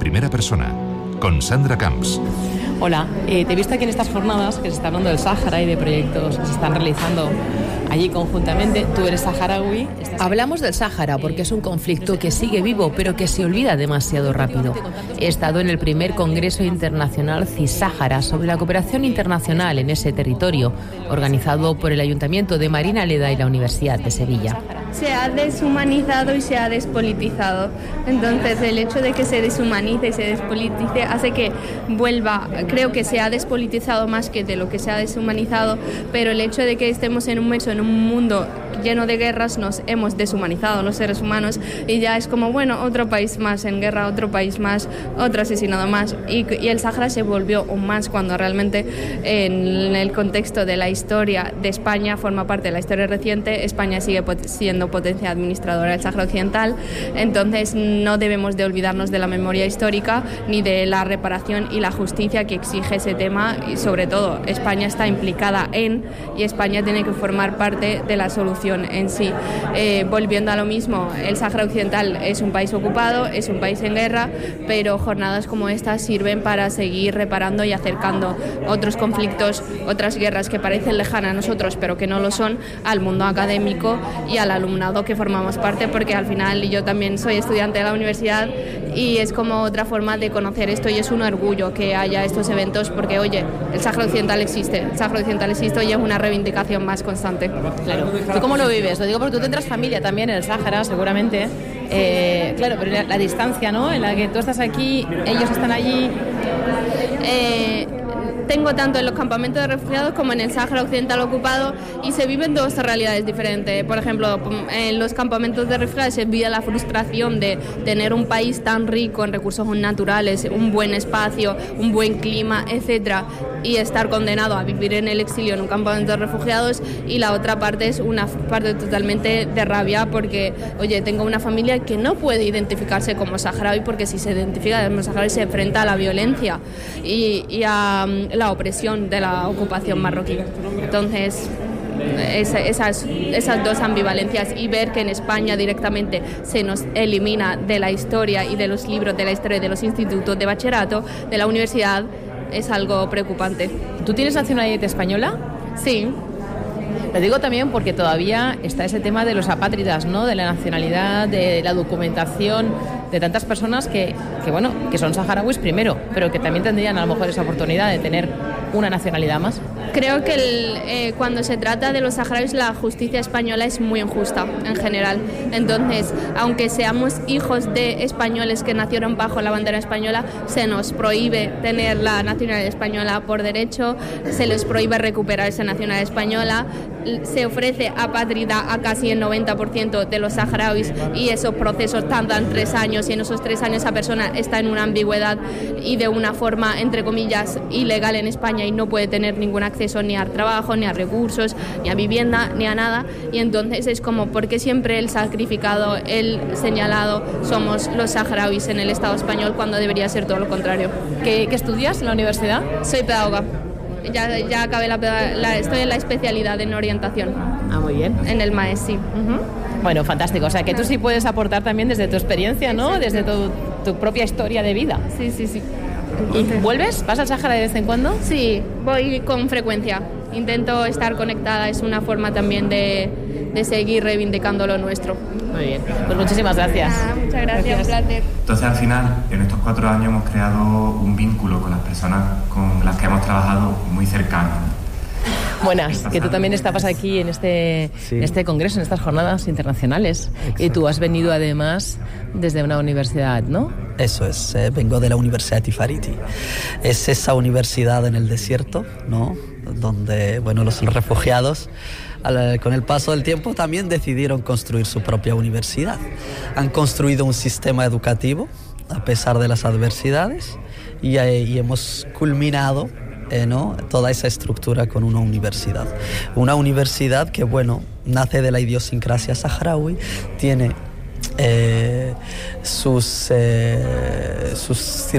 primera persona, con Sandra Camps. Hola, te he visto aquí en estas jornadas que se está hablando del Sáhara y de proyectos que se están realizando allí conjuntamente. Tú eres saharaui. Hablamos del Sáhara porque es un conflicto que sigue vivo, pero que se olvida demasiado rápido. He estado en el primer Congreso Internacional CISáhara sobre la cooperación internacional en ese territorio, organizado por el Ayuntamiento de Marinaleda y la Universidad de Sevilla. Se ha deshumanizado y se ha despolitizado. Entonces, el hecho de que se deshumanice y se despolitice hace que vuelva. Creo que se ha despolitizado más que de lo que se ha deshumanizado, pero el hecho de que estemos en un mundo lleno de guerras, nos hemos deshumanizado los seres humanos y ya es como, bueno, otro país más en guerra, otro país más, otro asesinado más. Y el Sáhara se volvió aún más cuando realmente en el contexto de la historia de España forma parte de la historia reciente. España sigue siendo potencia administradora del Sáhara Occidental, entonces no debemos de olvidarnos de la memoria histórica ni de la reparación y la justicia que exige ese tema, y sobre todo España está implicada y España tiene que formar parte de la solución en sí. Volviendo a lo mismo, el Sáhara Occidental es un país ocupado, es un país en guerra, pero jornadas como estas sirven para seguir reparando y acercando otros conflictos, otras guerras que parecen lejanas a nosotros pero que no lo son, al mundo académico y al alumnado que formamos parte, porque al final yo también soy estudiante de la universidad y es como otra forma de conocer esto, y es un orgullo que haya estos eventos porque, oye, el Sáhara Occidental existe, y es una reivindicación más constante. Claro. ¿Tú cómo lo vives? Lo digo porque tú tendrás familia también en el Sáhara, seguramente. Claro, pero la distancia, ¿no?, en la que tú estás aquí, ellos están allí. Tengo tanto en los campamentos de refugiados como en el Sáhara Occidental ocupado, y se viven dos realidades diferentes. Por ejemplo, en los campamentos de refugiados se vive la frustración de tener un país tan rico en recursos naturales, un buen espacio, un buen clima, etcétera, y estar condenado a vivir en el exilio en un campamento de refugiados. Y la otra parte es una parte totalmente de rabia porque, oye, tengo una familia que no puede identificarse como saharaui, porque si se identifica como saharaui se enfrenta a la violencia y a la opresión de la ocupación marroquí. Entonces, esas dos ambivalencias, y ver que en España directamente se nos elimina de la historia y de los libros de la historia y de los institutos de bachillerato, de la universidad, es algo preocupante. ¿Tú tienes nacionalidad española? Sí. Lo digo también porque todavía está ese tema de los apátridas, ¿no?, de la nacionalidad, de la documentación, de tantas personas que son saharauis primero, pero que también tendrían a lo mejor esa oportunidad de tener una nacionalidad más. Creo que cuando se trata de los saharauis, la justicia española es muy injusta en general. Entonces, aunque seamos hijos de españoles que nacieron bajo la bandera española, se nos prohíbe tener la nacionalidad española por derecho, se les prohíbe recuperar esa nacionalidad española, se ofrece apátrida a casi el 90% de los saharauis, y esos procesos tardan 3 años, y en esos 3 años esa persona está en una ambigüedad y de una forma, entre comillas, ilegal en España, y no puede tener ningún acceso ni al trabajo, ni a recursos, ni a vivienda, ni a nada. Y entonces es como, ¿por qué siempre el sacrificado, el señalado somos los saharauis en el Estado español, cuando debería ser todo lo contrario? ¿Qué estudias en la universidad? Soy pedagoga. Ya acabé estoy en la especialidad en orientación. Ah, muy bien. En el MAES, sí. Bueno, fantástico. O sea, que tú sí puedes aportar también desde tu experiencia, ¿no?, desde tu propia historia de vida. Sí. ¿Y vuelves? ¿Vas al Sáhara de vez en cuando? Sí, voy con frecuencia. Intento estar conectada, es una forma también de seguir reivindicando lo nuestro. Muy bien, pues muchísimas gracias. Muchas gracias, un placer. Entonces, al final, en estos 4 años hemos creado un vínculo con las personas con las que hemos trabajado muy cercano. Buenas, que tú también estabas aquí en este congreso, en estas jornadas internacionales. Exacto. Y tú has venido además desde una universidad, ¿no? Eso es, vengo de la Universidad Tifariti. Es esa universidad en el desierto, ¿no?, donde, los refugiados con el paso del tiempo también decidieron construir su propia universidad. Han construido un sistema educativo a pesar de las adversidades y hemos culminado toda esa estructura con una universidad. Una universidad que, nace de la idiosincrasia saharaui, tiene sus